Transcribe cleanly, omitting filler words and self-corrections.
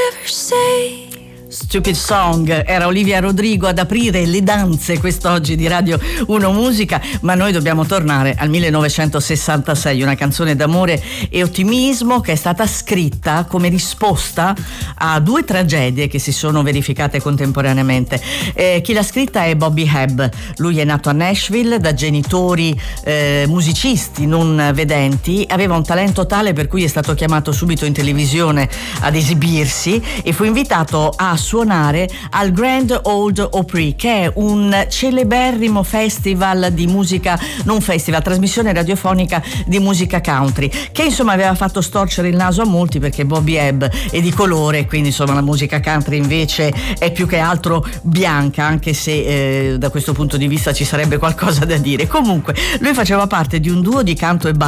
ever say. Stupid Song, era Olivia Rodrigo ad aprire le danze quest'oggi di Radio 1 Musica, ma noi dobbiamo tornare al 1966, una canzone d'amore e ottimismo che è stata scritta come risposta a due tragedie che si sono verificate contemporaneamente. Chi l'ha scritta è Bobby Hebb. Lui è nato a Nashville da genitori musicisti non vedenti, aveva un talento tale per cui è stato chiamato subito in televisione ad esibirsi e fu invitato a suonare al Grand Ole Opry, che è un celeberrimo festival di musica, non festival, trasmissione radiofonica di musica country, che insomma aveva fatto storcere il naso a molti perché Bobby Hebb è di colore, quindi insomma la musica country invece è più che altro bianca, anche se da questo punto di vista ci sarebbe qualcosa da dire. Comunque lui faceva parte di un duo di canto e